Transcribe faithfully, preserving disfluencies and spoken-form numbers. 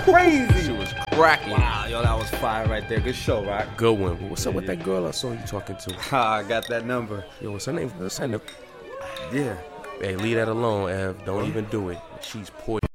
crazy. She was cracking. Wow, yo, that was fire right there. Good show, Rock. Good one. What's up with that girl I saw you talking to? Ah, I got that number. Yo, what's her name? What's her name? Yeah. Hey, leave that alone, Ev. Don't even do it. She's poison.